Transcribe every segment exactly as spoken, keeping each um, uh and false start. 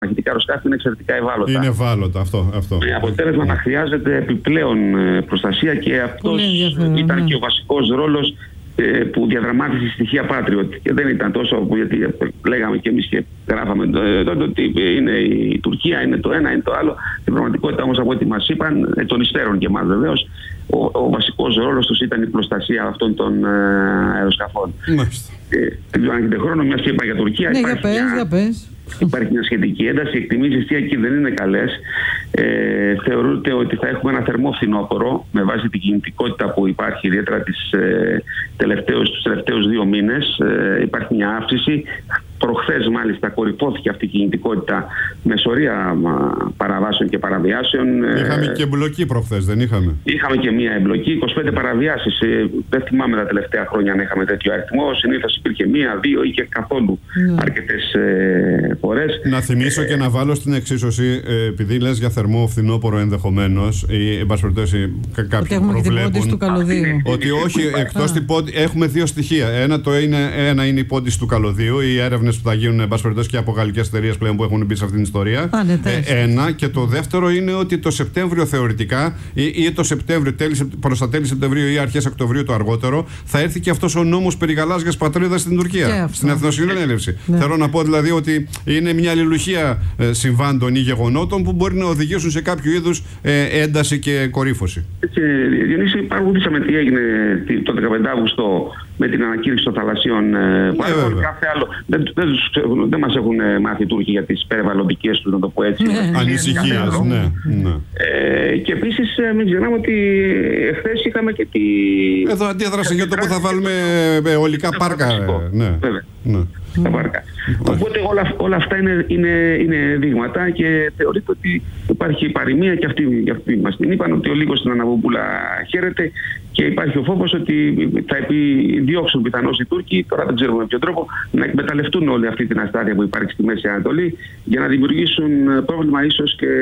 μαχητικά αεροσκάφη είναι εξαιρετικά ευάλωτα. Είναι ευάλωτα αυτό. αυτό. Με αποτέλεσμα να χρειάζεται επιπλέον προστασία και αυτός ήταν ναι. και ο βασικός ρόλος που διαδραμάτισε στοιχεία Patriot. Και δεν ήταν τόσο που γιατί λέγαμε και εμείς και γράφαμε τότε ότι είναι η Τουρκία, είναι το ένα, είναι το άλλο. Στην πραγματικότητα όμως από ό,τι μας είπαν, εκ των υστέρων και εμάς βεβαίως, ο, ο βασικός ρόλος τους ήταν η προστασία αυτών των αεροσκαφών. Μάλιστα. Δεν ξέρω αν έχετε χρόνο, μιας και είπα για Τουρκία. Ναι, για πες, για πες. Υπάρχει μια σχετική ένταση, οι εκτιμήσεις τι εκεί δεν είναι καλές. Ε, θεωρείται ότι θα έχουμε ένα θερμό φθινόπωρο με βάση την κινητικότητα που υπάρχει ιδιαίτερα τις, ε, τελευταίους, τους τελευταίους δύο μήνες. Ε, υπάρχει μια αύξηση. Προχθές μάλιστα κορυφώθηκε αυτή η κινητικότητα με σωρία παραβάσεων και παραβιάσεων. Είχαμε και εμπλοκή προχθές, δεν είχαμε? Είχαμε και μία εμπλοκή, είκοσι πέντε παραβιάσεις. Δεν θυμάμαι τα τελευταία χρόνια να είχαμε τέτοιο αριθμό. Συνήθως υπήρχε μία, δύο ή και καθόλου mm. αρκετές ε, φορές. Να θυμίσω ε, και να βάλω στην εξίσωση, ε, επειδή λες για θερμό φθινόπωρο ενδεχομένως, ή εν πάση περιπτώσει κάποιοι προβλέπουν του καλωδίου. Ότι όχι, εκτός την πόντη, έχουμε δύο στοιχεία. Ένα, το είναι, ένα είναι η πόντιση του καλωδίου, οι έρευνες που θα γίνουν εν πάση περιπτώσει και από γαλλικές εταιρείες πλέον που έχουν μπει σε αυτήν την ιστορία. Α, ναι, ε, ένα. Και το δεύτερο είναι ότι το Σεπτέμβριο θεωρητικά ή, ή το Σεπτέμβριο, προς τα τέλη Σεπτεμβρίου ή αρχές Οκτωβρίου το αργότερο, θα έρθει και αυτός ο νόμος περί γαλάζιας πατρίδας στην Τουρκία. Στην Εθνοσυνέλευση. Ναι. Θέλω να πω δηλαδή ότι είναι μια αλληλουχία ε, συμβάντων ή γεγονότων που μπορεί να οδηγήσουν σε κάποιο είδους ε, ένταση και κορύφωση. Και Διονύση, παρακολουθήσαμε τι έγινε το δεκαπέντε Αυγούστου με την ανακήρυξη των θαλασσίων ε, πάρκων. Κάθε άλλο. Δεν, δεν, δεν μας έχουν μάθει οι Τούρκοι για τις περιβαλλοντικές τους, να το πω έτσι. Ναι. Ανησυχίες, ναι. ναι. Ε, και επίσης μην ξεχνάμε ότι εχθές είχαμε και τη... Εδώ αντίδραση για το που θα βάλουμε ολικά πάρκα. Ναι. Βέβαια. Ναι. Τα πάρκα. Οπότε όλα, όλα αυτά είναι, είναι, είναι δείγματα και θεωρείται ότι υπάρχει παροιμία και αυτοί, και αυτοί μας την είπαν ότι ο λίγος στην Αναβομπούλα χαίρεται και υπάρχει ο φόβος ότι θα επιδιώξουν πιθανώς οι Τούρκοι, τώρα δεν ξέρουμε με ποιο τρόπο, να εκμεταλλευτούν όλη αυτή την αστάθεια που υπάρχει στη Μέση Ανατολή για να δημιουργήσουν πρόβλημα ίσως και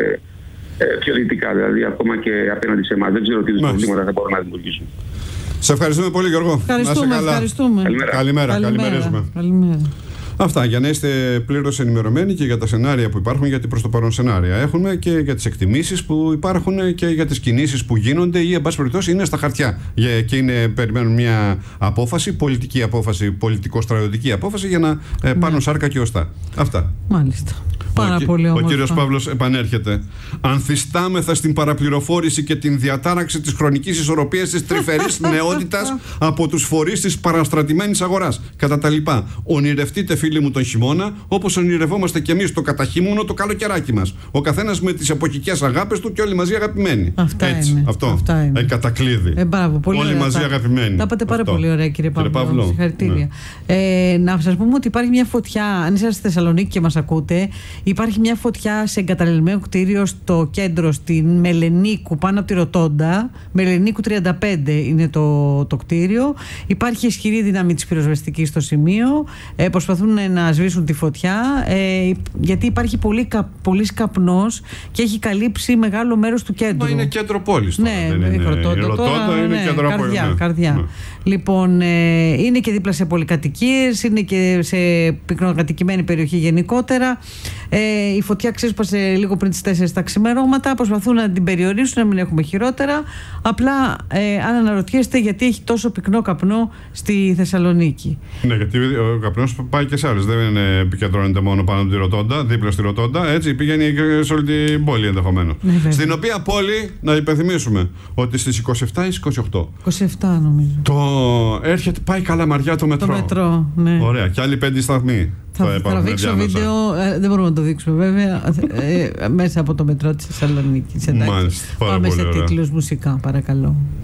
πιο δυτικά, δηλαδή ακόμα και απέναντι σε εμάς. Δεν ξέρω τι προβλήματα θα μπορούν να δημιουργήσουν. Σε ευχαριστούμε πολύ, Γιώργο. Ευχαριστούμε, ευχαριστούμε. Καλημέρα. Καλημέρα. Καλημέρα. Καλημέρα. Αυτά, για να είστε πλήρως ενημερωμένοι και για τα σενάρια που υπάρχουν, γιατί προς το παρόν σενάρια έχουμε και για τις εκτιμήσεις που υπάρχουν και για τις κινήσεις που γίνονται ή εν πάση περιπτώσει είναι στα χαρτιά. Και είναι, περιμένουν μια απόφαση, πολιτική απόφαση, πολιτικο-στρατιωτική απόφαση για να ε, πάρουν ναι. σάρκα και οστά. Αυτά. Μάλιστα. Πάρα ο, πολύ όμορφα. Ο κύριος Παύλος επανέρχεται. Ανθιστάμεθα στην παραπληροφόρηση και την διατάραξη της χρονικής ισορροπίας της τρυφερής νεότητας από τους φορείς της παραστρατημένης αγοράς. Κατά τα λοιπά, ονειρευτείτε, φίλοι μου, τον χειμώνα, όπως ονειρευόμαστε κι εμείς το καταχείμωνο το καλοκαιράκι μας. Ο καθένας με τις εποχικές αγάπες του και όλοι μαζί αγαπημένοι. Αυτά Έτσι, είναι. αυτό. Αυτά είναι. Ε, κατακλείδη. Ε, μπράβο, πολύ όλοι ωραία, μαζί τα, αγαπημένοι. Τα είπατε πάρα αυτό. Πολύ ωραία, κύριε Παύλο. Παύλο. Συγχαρητήρια. Ναι. Ε, να σας πούμε ότι υπάρχει μια φωτιά, αν είσαστε στη Θεσσαλονίκη και μας ακούτε, υπάρχει μια φωτιά σε εγκαταλελειμμένο κτίριο στο κέντρο, στην Μελενίκου, πάνω από τη Ρωτόντα. Μελενίκου τριάντα πέντε είναι το, το κτίριο. Υπάρχει ισχυρή δύναμη της πυροσβεστικής στο σημείο. Ε, προσπαθούν να σβήσουν τη φωτιά, ε, γιατί υπάρχει πολύ, πολύ καπνός και έχει καλύψει μεγάλο μέρος του κέντρου. Μα είναι κέντρο πόλης. Τώρα, ναι, δεν είναι. Ρωτόντα, η Ρωτόντα τώρα, είναι ναι, κέντρο καρδιά, πόλης. καρδιά. Ναι. Λοιπόν, ε, είναι και δίπλα σε πολυκατοικίες, είναι και σε πυκνοκατοικημένη περιοχή γενικότερα. Ε, η φωτιά ξέσπασε λίγο πριν τις τέσσερις τα ξημερώματα. Προσπαθούν να την περιορίσουν, να μην έχουμε χειρότερα. Απλά ε, αν αναρωτιέστε γιατί έχει τόσο πυκνό καπνό στη Θεσσαλονίκη. Ναι, γιατί ο καπνός πάει και σε άλλες. Δεν είναι, επικεντρώνεται μόνο πάνω από τη Ρωτόντα, δίπλα στη Ρωτόντα. Έτσι πηγαίνει και σε όλη την πόλη ενδεχομένως. Ναι, στην οποία πόλη, να υπενθυμίσουμε ότι στις είκοσι επτά ή είκοσι οκτώ. είκοσι επτά νομίζω. Το έρχεται, πάει Καλαμαριά το μετρό. Το μετρό, ναι. Ωραία, και άλλοι πέντε σταθμοί. Θα, θα τραβήξω βίντεο, ε, δεν μπορούμε να το δείξουμε βέβαια, ε, μέσα από το μετρό της Θεσσαλονίκης. Μάλιστα, πάμε σε τίτλους μουσικά, παρακαλώ.